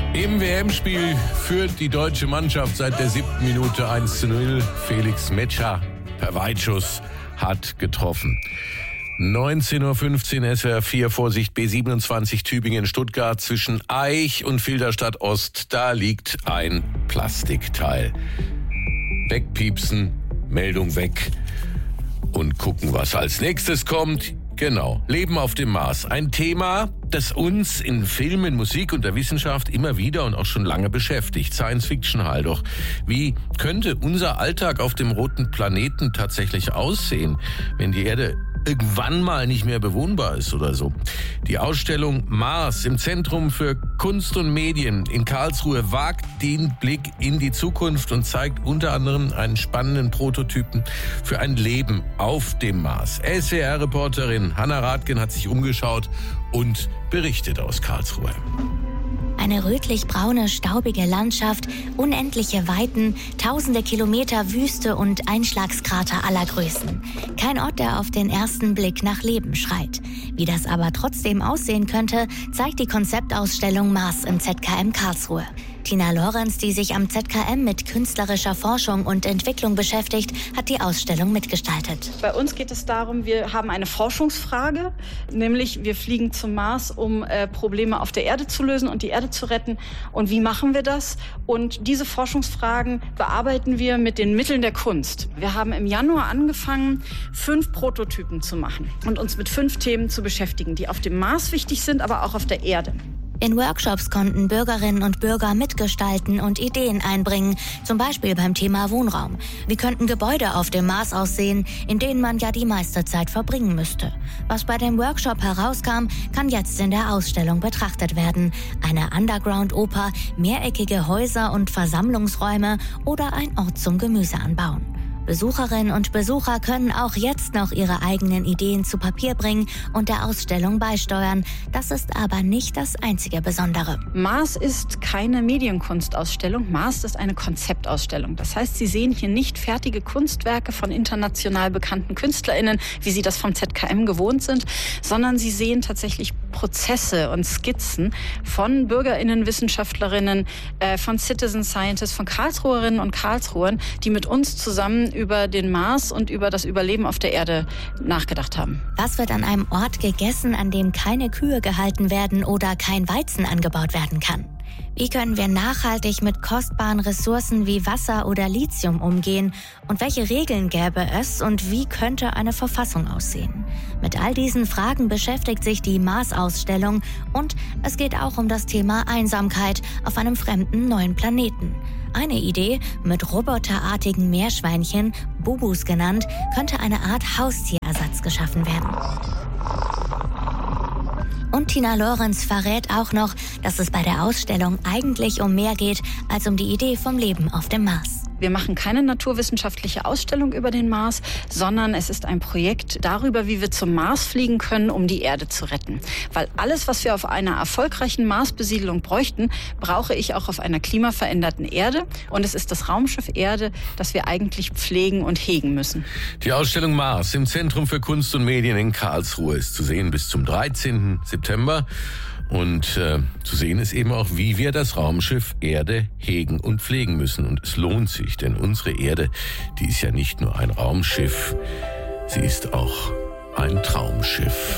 Im WM-Spiel führt die deutsche Mannschaft seit der 7. Minute 1:0. Felix Metscher per Weitschuss hat getroffen. 19:15 Uhr SWR 4, Vorsicht, B27 Tübingen-Stuttgart zwischen Aich und Filderstadt Ost. Da liegt ein Plastikteil. Wegpiepsen, Meldung weg und gucken, was als nächstes kommt. Genau, Leben auf dem Mars. Ein Thema, das uns in Filmen, Musik und der Wissenschaft immer wieder und auch schon lange beschäftigt. Science Fiction halt. Doch wie könnte unser Alltag auf dem roten Planeten tatsächlich aussehen, wenn die Erde irgendwann mal nicht mehr bewohnbar ist oder so? Die Ausstellung Mars im Zentrum für Kunst und Medien in Karlsruhe wagt den Blick in die Zukunft und zeigt unter anderem einen spannenden Prototypen für ein Leben auf dem Mars. SWR-Reporterin Hannah Radgen hat sich umgeschaut und berichtet aus Karlsruhe. Eine rötlich-braune, staubige Landschaft, unendliche Weiten, tausende Kilometer Wüste und Einschlagskrater aller Größen. Kein Ort, der auf den ersten Blick nach Leben schreit. Wie das aber trotzdem aussehen könnte, zeigt die Konzeptausstellung Mars im ZKM Karlsruhe. Tina Lorenz, die sich am ZKM mit künstlerischer Forschung und Entwicklung beschäftigt, hat die Ausstellung mitgestaltet. Bei uns geht es darum, wir haben eine Forschungsfrage, nämlich wir fliegen zum Mars, um Probleme auf der Erde zu lösen und die Erde zu retten. Und wie machen wir das? Und diese Forschungsfragen bearbeiten wir mit den Mitteln der Kunst. Wir haben im Januar angefangen, 5 Prototypen zu machen und uns mit 5 Themen zu beschäftigen, die auf dem Mars wichtig sind, aber auch auf der Erde. In Workshops konnten Bürgerinnen und Bürger mitgestalten und Ideen einbringen, zum Beispiel beim Thema Wohnraum. Wie könnten Gebäude auf dem Mars aussehen, in denen man ja die meiste Zeit verbringen müsste? Was bei dem Workshop herauskam, kann jetzt in der Ausstellung betrachtet werden. Eine Underground-Oper, mehreckige Häuser und Versammlungsräume oder ein Ort zum Gemüseanbauen. Besucherinnen und Besucher können auch jetzt noch ihre eigenen Ideen zu Papier bringen und der Ausstellung beisteuern. Das ist aber nicht das einzige Besondere. Mars ist keine Medienkunstausstellung, Mars ist eine Konzeptausstellung. Das heißt, Sie sehen hier nicht fertige Kunstwerke von international bekannten KünstlerInnen, wie Sie das vom ZKM gewohnt sind, sondern Sie sehen tatsächlich Prozesse und Skizzen von BürgerInnen, WissenschaftlerInnen, von Citizen Scientists, von Karlsruherinnen und Karlsruhern, die mit uns zusammen über den Mars und über das Überleben auf der Erde nachgedacht haben. Was wird an einem Ort gegessen, an dem keine Kühe gehalten werden oder kein Weizen angebaut werden kann? Wie können wir nachhaltig mit kostbaren Ressourcen wie Wasser oder Lithium umgehen? Und welche Regeln gäbe es und wie könnte eine Verfassung aussehen? Mit all diesen Fragen beschäftigt sich die Mars-Ausstellung und es geht auch um das Thema Einsamkeit auf einem fremden neuen Planeten. Eine Idee, mit roboterartigen Meerschweinchen, Bubus genannt, könnte eine Art Haustierersatz geschaffen werden. Und Tina Lorenz verrät auch noch, dass es bei der Ausstellung eigentlich um mehr geht als um die Idee vom Leben auf dem Mars. Wir machen keine naturwissenschaftliche Ausstellung über den Mars, sondern es ist ein Projekt darüber, wie wir zum Mars fliegen können, um die Erde zu retten. Weil alles, was wir auf einer erfolgreichen Marsbesiedlung bräuchten, brauche ich auch auf einer klimaveränderten Erde. Und es ist das Raumschiff Erde, das wir eigentlich pflegen und hegen müssen. Die Ausstellung Mars im Zentrum für Kunst und Medien in Karlsruhe ist zu sehen bis zum 13. September. Und zu sehen ist eben auch, wie wir das Raumschiff Erde hegen und pflegen müssen. Und es lohnt sich, denn unsere Erde, die ist ja nicht nur ein Raumschiff, sie ist auch ein Traumschiff.